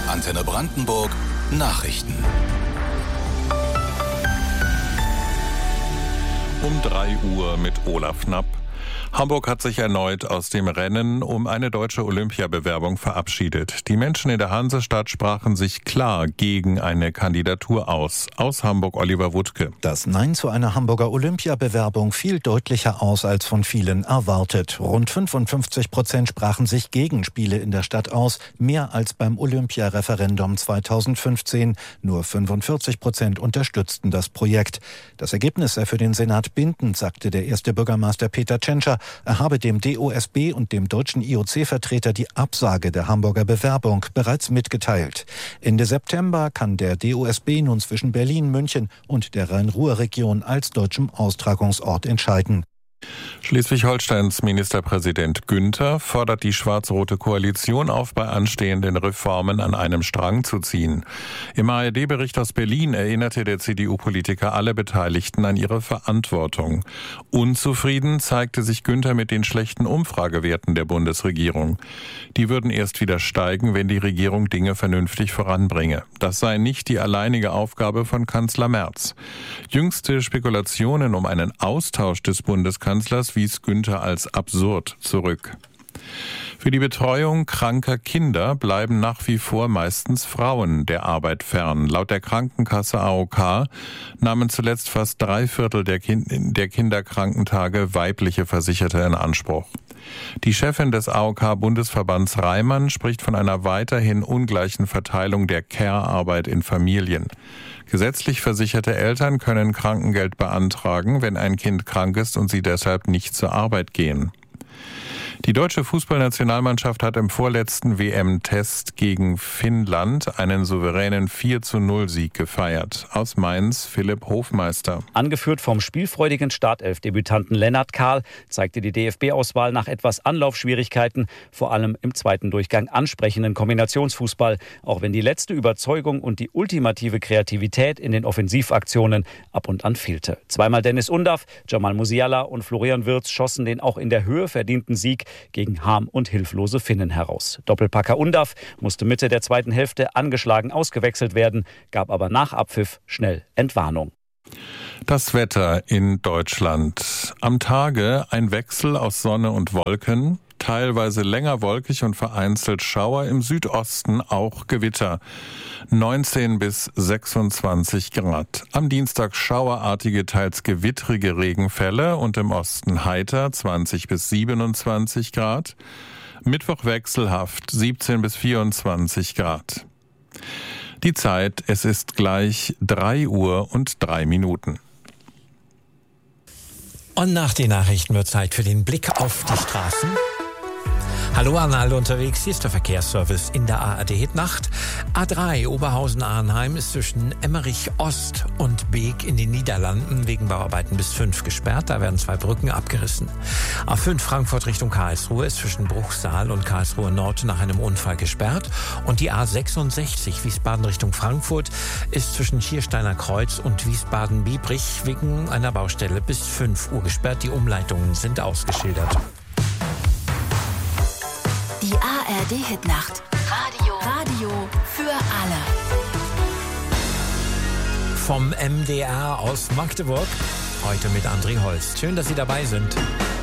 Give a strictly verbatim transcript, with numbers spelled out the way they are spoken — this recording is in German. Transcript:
Antenne Brandenburg Nachrichten. Um drei Uhr mit Olaf Knapp. Hamburg hat sich erneut aus dem Rennen um eine deutsche Olympiabewerbung verabschiedet. Die Menschen in der Hansestadt sprachen sich klar gegen eine Kandidatur aus. Aus Hamburg Oliver Wuttke. Das Nein zu einer Hamburger Olympiabewerbung fiel deutlicher aus als von vielen erwartet. Rund fünfundfünfzig Prozent sprachen sich gegen Spiele in der Stadt aus, mehr als beim Olympiareferendum zweitausendfünfzehn. Nur fünfundvierzig Prozent unterstützten das Projekt. Das Ergebnis sei für den Senat bindend, sagte der erste Bürgermeister Peter Tschentscher. Er habe dem D O S B und dem deutschen I O C-Vertreter die Absage der Hamburger Bewerbung bereits mitgeteilt. Ende September kann der D O S B nun zwischen Berlin, München und der Rhein-Ruhr-Region als deutschem Austragungsort entscheiden. Schleswig-Holsteins Ministerpräsident Günther fordert die schwarz-rote Koalition auf, bei anstehenden Reformen an einem Strang zu ziehen. Im A R D-Bericht aus Berlin erinnerte der C D U-Politiker alle Beteiligten an ihre Verantwortung. Unzufrieden zeigte sich Günther mit den schlechten Umfragewerten der Bundesregierung. Die würden erst wieder steigen, wenn die Regierung Dinge vernünftig voranbringe. Das sei nicht die alleinige Aufgabe von Kanzler Merz. Jüngste Spekulationen um einen Austausch des Bundeskanzlers Kanzlers wies Günther als absurd zurück. Für die Betreuung kranker Kinder bleiben nach wie vor meistens Frauen der Arbeit fern. Laut der Krankenkasse A O K nahmen zuletzt fast drei Viertel der, kind- der Kinderkrankentage weibliche Versicherte in Anspruch. Die Chefin des A O K-Bundesverbands Reimann spricht von einer weiterhin ungleichen Verteilung der Care-Arbeit in Familien. Gesetzlich versicherte Eltern können Krankengeld beantragen, wenn ein Kind krank ist und sie deshalb nicht zur Arbeit gehen. Die deutsche Fußballnationalmannschaft hat im vorletzten W M-Test gegen Finnland einen souveränen vier zu null Sieg gefeiert. Aus Mainz Philipp Hofmeister. Angeführt vom spielfreudigen Startelf-Debütanten Lennart Kahl zeigte die D F B-Auswahl nach etwas Anlaufschwierigkeiten, vor allem im zweiten Durchgang ansprechenden Kombinationsfußball, auch wenn die letzte Überzeugung und die ultimative Kreativität in den Offensivaktionen ab und an fehlte. Zweimal Dennis Undaff, Jamal Musiala und Florian Wirtz schossen den auch in der Höhe verdienten Sieg gegen harm- und hilflose Finnen heraus. Doppelpacker Undaff musste Mitte der zweiten Hälfte angeschlagen ausgewechselt werden, gab aber nach Abpfiff schnell Entwarnung. Das Wetter in Deutschland. Am Tage ein Wechsel aus Sonne und Wolken. Teilweise länger wolkig und vereinzelt Schauer, im Südosten auch Gewitter. neunzehn bis sechsundzwanzig Grad. Am Dienstag schauerartige, teils gewittrige Regenfälle und im Osten heiter zwanzig bis siebenundzwanzig Grad. Mittwoch wechselhaft siebzehn bis vierundzwanzig Grad. Die Zeit, es ist gleich drei Uhr und drei Minuten. Und nach den Nachrichten wird Zeit für den Blick auf die Straßen. Hallo an alle unterwegs, hier ist der Verkehrsservice in der A R D-Hitnacht. A drei Oberhausen-Arnheim ist zwischen Emmerich Ost und Beek in den Niederlanden wegen Bauarbeiten bis fünf gesperrt. Da werden zwei Brücken abgerissen. A fünf Frankfurt Richtung Karlsruhe ist zwischen Bruchsal und Karlsruhe Nord nach einem Unfall gesperrt. Und die A sechsundsechzig Wiesbaden Richtung Frankfurt ist zwischen Schiersteiner Kreuz und Wiesbaden-Biebrich wegen einer Baustelle bis fünf Uhr gesperrt. Die Umleitungen sind ausgeschildert. Die A R D-Hitnacht. Radio. Radio für alle. Vom M D R aus Magdeburg. Heute mit André Holst. Schön, dass Sie dabei sind.